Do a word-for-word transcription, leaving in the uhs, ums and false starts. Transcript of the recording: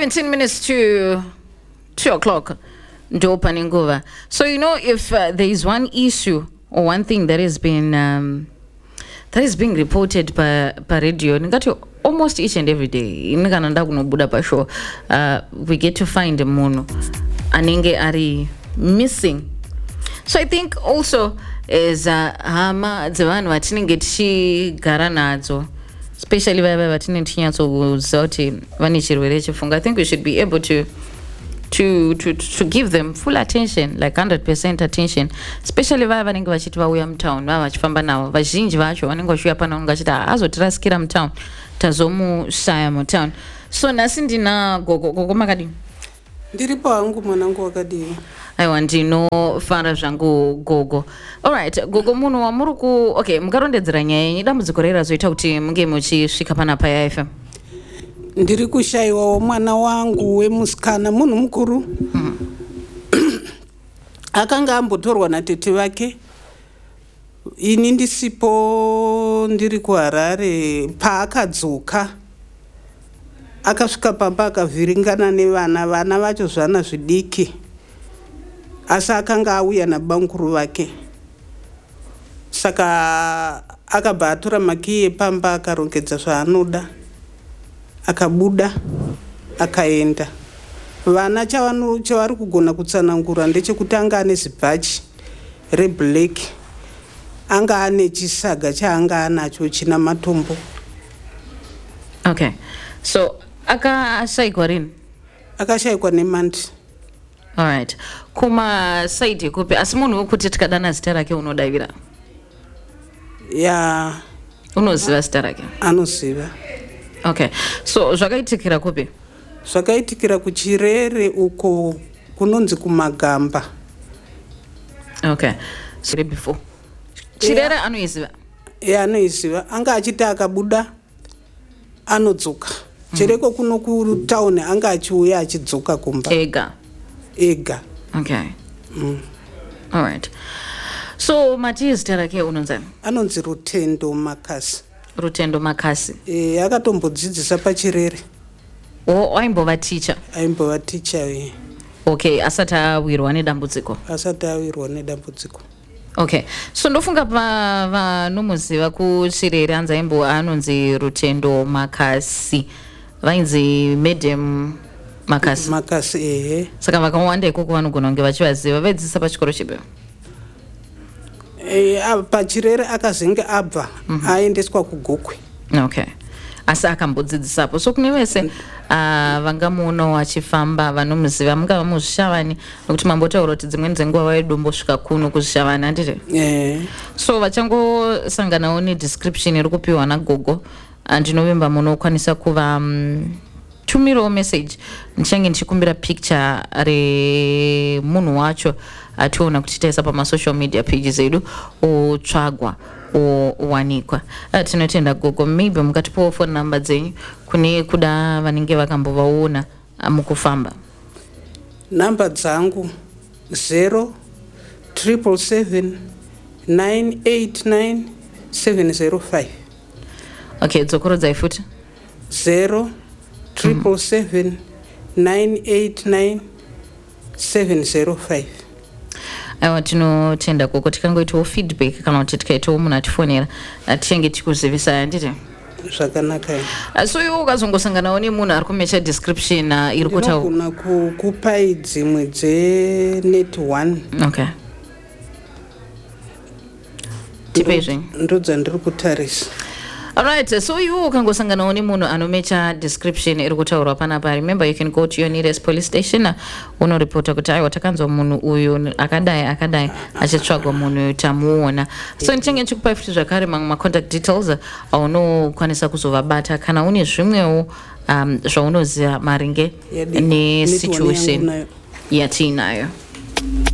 seventeen minutes to two o'clock. So, you know, if uh, there is one issue or one thing that has been um, that is being reported by, by radio, almost each and every day, uh, we get to find a mono anenge ari missing. So I think also is hama dzevanu vatinenge tichigara nadzo, especially vaya vatinenge tichinyatsoudzwa kuti vane chirwere chefunga. I think we should be able to to to to give them full attention, like one hundred percent attention, especially vaya vanenge vachiti vauya mutown, vava vachifamba navo vazhinji vacho vanenge vachiuya pano vachiti azotirasikira mutown tazomushaya mutown. So nhasi ndina gogo. Gogo makadini? Ndiripo hangu mwanangu wakadini. Aiwa ndinofara zvangu gogo. Alright, gogo munhu wamuri ku okay, mukarondedzera nyaya yenyu dambudziko razoita kuti munge muchisvika panapa ya F M. Ndiri kushayiwa mwana wangu wemusikana munhu mukuru. Mm. Akanga ambotorwa natete vake. Ini ndisipo ndiri kuHarare paakadzoka. Akasvika pamba akavhiringana nevana vana vacho zvana zvidiki. Asi akanga auya nabanguru vake. Saka akabva atora makiyi epamba akarongedza zvaanoda. Akabuda akaenda. Vana chavano chavari kugona kutsanangura ndechekuti anga ane zibhachi reblack, anga ane chisaga chaanga anacho china matombo. Okay, so akashayikwa rini? Akashayikwa nemandi. Alright, kuma side kupi asi munhu wekuti tikadana zita rake unodavira? Ya, unoziva zita rake? Anoziva. Okay, so zvakaitikira kupi? Zvakaitikira kuChirere uko kunonzi kuMagamba. Okay, so before Chirere yeah. Anoiziva? Yeah, anoiziva. Anga achiti akabuda anodzoka. Mm. Chereko kuno ku town anga achiuya achidzoka kumba. Ega. Ega. Okay. Mm. All right. So Mati zita rake unonzi? Anonzi Rutendo Makasi. Rutendo Makasi. Eh, akatombodzidzisa paChirere. Oh, aimbova teacher. Aimbova teacher we. Okay, asati awirwa nedambudziko. Asati awirwa nedambudziko. Okay. So ndofunga pa vanomuziva kuChirere anza imbo anonzi Rutendo Makasi. Vainzi Madam Makasi. Makasi eh. Saka vakawanda ikoko vanogona kunge vachivaziva vaidzidzisa pachikoro chipi? Eh, paChirere akazenge abva mm -hmm. aendeswa kuGokwe. Okay. Asi akambodzidzisapo. So kune vese uh, vangamuona vachifamba vanomuziva mungava muzvishavani nokuti mambotaura kuti dzimweni dzenguva vaidombosvika kuno kuzvishavani handiti? Eh. So vachangosanganawo nedescription iri kupiwa nagogo, ndinovimba munokwanisa kuva um, tumirawo message. Ndichange ndichikumbira picture remunhu wacho ationa kuti taisa pamasocial media pages edu otsvagwa owanikwa. Tinotenda gogo, maybe mukatipawo phone number dzenyu kune kuda vanenge vakambovaona mukufamba. Namba dzangu zero triple seven nine eight nine seven zero five. Okay, dzokorodzai futi. zero triple seven nine eight nine seven zero five. Aiwa, tinotenda gogo, tikangoitawo feedback kana kuti tikaitawo munhu atifonera tichange tikuzivisa handiti? Zvakanaka. So iwo ukazongosanganawo nemunhu ari kumecha description iri kutaura ndinogona kukupai dzimwe dzenet one. Okay. Tipei zvenyu. Ndodza ndiri kutarisa. Alright, so you can go sangana oni munhu anomecha description iri kutaurwa panapa. Remember, you can go to your nearest police station uno reporta kuti aiwa takanzwa munhu uyu akadai akadai achitsvagwa munhu tamuona. So ndichange ndichikupai futi zvakare mamwe ma contact details aunokwanisa kuzovabata kana une zvimwewo um, zvaunoziva maringe ne situation yatinayo.